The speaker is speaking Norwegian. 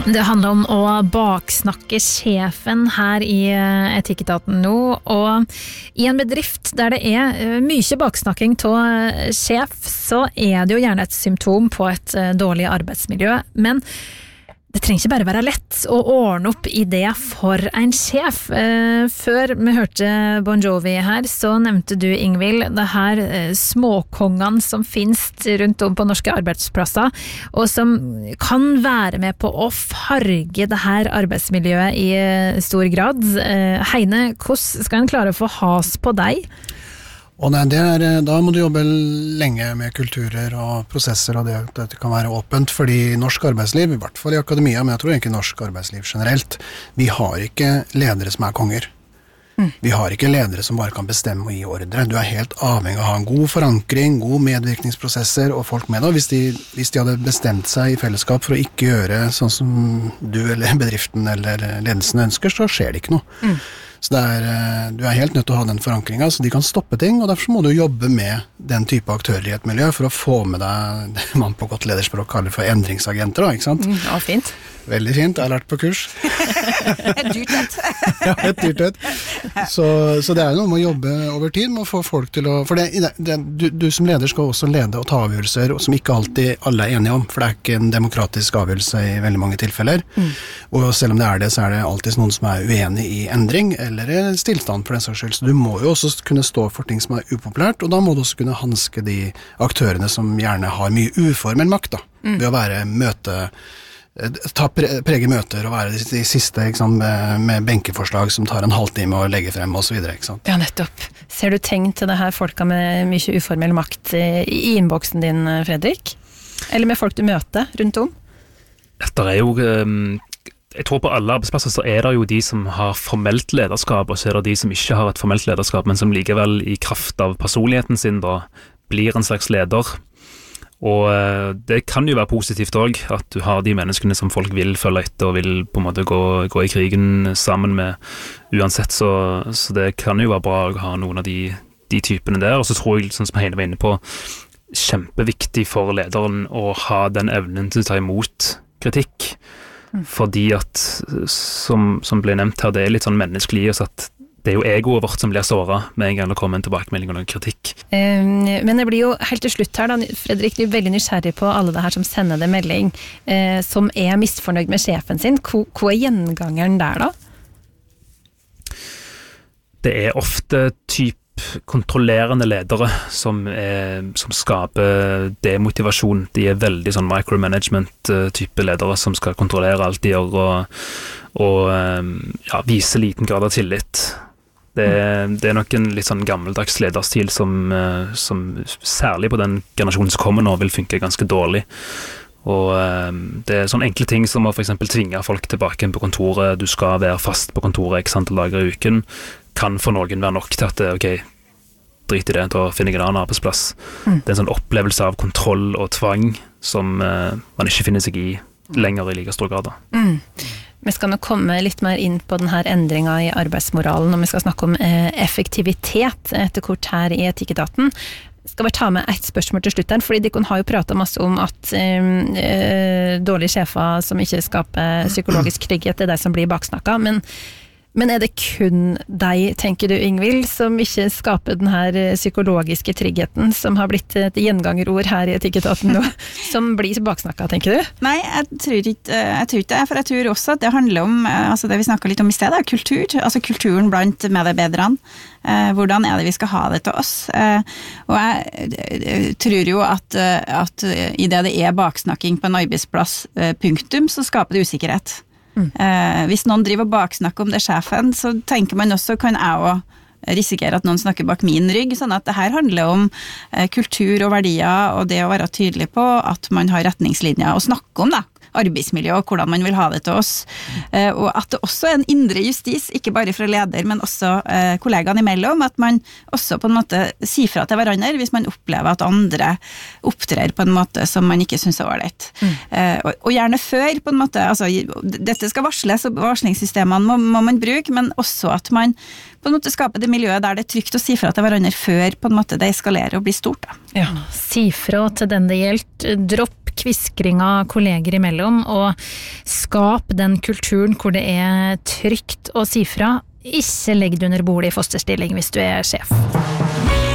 Det handler om å baksnakke sjefen her i Etikketaten nå, og i en bedrift der det mye baksnakking av sjef, så det jo gjerne et symptom på et dårlig arbeidsmiljø, men det trenger ikke bare være lett å ordne opp i det for en sjef. Før vi hørte Bon Jovi her, så nevnte du, Ingvild, det her småkongene som finnes rundt om på norske arbeidsplasser, og som kan være med på å farge det her arbeidsmiljøet i stor grad. Heine, hvordan skal en klare å få has på deg? Og da må du jobbe lenge med kulturer og prosesser, og det kan være åpent, fordi norsk arbeidsliv, i hvert fall i akademia, men jeg tror ikke norsk arbeidsliv generelt, vi har ikke ledere som konger. Vi har ikke ledere som bare kan bestemme og gi ordre. Du helt avhengig av å ha en god forankring, gode medvirkningsprosesser og folk med deg. Hvis de hadde bestemt seg i fellesskap for å ikke gjøre sånn som du eller bedriften eller ledelsen ønsker, så skjer det ikke noe. Så du helt nødt til å ha den forankringen, så de kan stoppe ting, og derfor må du jobbe med den type aktører i et miljø for å få med deg det man på godt lederspråk kaller for endringsagenter, ikke sant? Ja, fint. Veldig fint, jeg har lært på kurs. Et dyrt et. Ja, et dyrt et. Så det noe med å jobbe over tid, med å få folk til å... For du som leder skal også lede og ta avgjørelser, som ikke alltid alle enige om, for det ikke en demokratisk avgjørelse i veldig mange tilfeller. Og selv om det, så det alltid noen som uenig i endring, eller stillstand for den saks skyld. Så du må jo også kunne stå for ting som upopulært, og da må du også kunne hanske de aktørene som gjerne har mye uformell makt, ved å være prege møter og være de siste med benkeforslag som tar en halvtime å legge frem og så videre, ikke sant? Ja, nettopp. Ser du tegn til det her folka med mye uformell makt i innboksen din, Fredrik? Eller med folk du møter rundt om? Det jo jeg tror på alle arbeidsplasser så det jo de som har formelt lederskap, og så det de som ikke har et formelt lederskap, men som likevel i kraft av personligheten sin da blir en slags leder. Og det kan jo være positivt også, at du har de menneskene som folk vil følge etter og vil på en måte gå i krigen sammen med uansett, så det kan jo være bra å ha noen av de typene der. Og så tror jeg, sånn som Heine var inne på, kjempeviktig for lederen å ha den evnen til å ta imot kritikk, fordi at som ble nevnt her, det litt sånn menneskelig i oss at det jo egoet vårt som blir såret med en gang det kommer en tilbakemelding og noen kritikk. Men det blir jo helt til slutt her da, Fredrik, du veldig nysgjerrig på alle det her som sender det melding, som misfornøyd med sjefen sin. Hva gjengangeren der da? Det ofte typ kontrollerende ledere som skaper demotivasjon. De veldig sånn micromanagement-type ledere som skal kontrollere alt de gjør og vise liten grad av tillit. Det nok en litt sånn gammeldags lederstil som særlig på den generasjonen som kommer nå vil funke ganske dårlig. Og det sånne enkle ting som å for eksempel tvinge folk tilbake på kontoret, du skal være fast på kontoret x antall dager i uken, kan for noen være nok til at ok, drit i det, da finner jeg en annen arbeidsplass. Det en sånn opplevelse av kontroll og tvang som man ikke finner seg i lenger i like stor grad da. Vi skal nå komme litt mer inn på denne endringen i arbeidsmoralen, og vi skal snakke om effektivitet etter kort her i Etikketaten. Jeg skal bare ta med et spørsmål til slutt her, fordi de har jo pratet masse om at dårlige sjefer som ikke skaper psykologisk trygghet, det de som blir baksnakket, men det kun deg, tenker du, Ingvild, som ikke skaper den her psykologiske tryggheten, som har blitt et gjengangerord her i Etikketaten nå, som blir baksnakket, tenker du? Nei, jeg tror ikke det, for jeg tror også at det handler om, altså det vi snakket litt om i stedet, kultur, altså kulturen blant medarbeiderne. Hvordan det vi skal ha det til oss? Og jeg tror jo at i det baksnakking på en arbeidsplass, punktum, så skaper det usikkerhet. Hvis noen driver og baksnakker om det sjefen, så tenker man også, kan jeg også risikere at noen snakker bak min rygg, sånn at det her handler om kultur og verdier, og det å være tydelig på at man har retningslinjer å snakke om arbeidsmiljø og hvordan man vil ha det til oss, og at det også en indre justis, ikke bare fra leder, men også kollegaene imellom, at man også på en måte sier fra til hverandre hvis man opplever at andre opptrer på en måte som man ikke synes ålreit. Og gjerne før på en måte, altså dette skal varsles, og varslingssystemene må man bruke, men også at man på en måte skaper det miljøet der det trygt å si fra til hverandre før på en måte det eskalerer og blir stort. Ja, si fra til den det gjelder, dropp kviskringer kolleger imellom, og skap den kulturen hvor det trygt å si fra. Ikke legg deg under bordet i fosterstilling hvis du sjef.